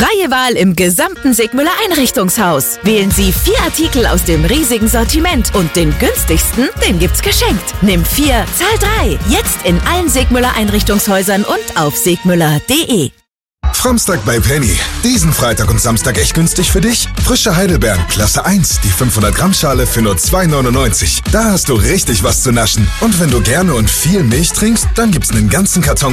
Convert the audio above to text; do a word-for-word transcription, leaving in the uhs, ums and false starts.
Freie Wahl im gesamten Sigmüller Einrichtungshaus. Wählen Sie vier Artikel aus dem riesigen Sortiment und den günstigsten, den gibt's geschenkt. Nimm vier, zahl drei. Jetzt in allen Sigmüller Einrichtungshäusern und auf sigmüller punkt de. Framstag bei Penny. Diesen Freitag und Samstag echt günstig für dich? Frische Heidelbeeren, Klasse eins, die fünfhundert Gramm Schale für nur zwei neunundneunzig. Da hast du richtig was zu naschen. Und wenn du gerne und viel Milch trinkst, dann gibt's einen ganzen Karton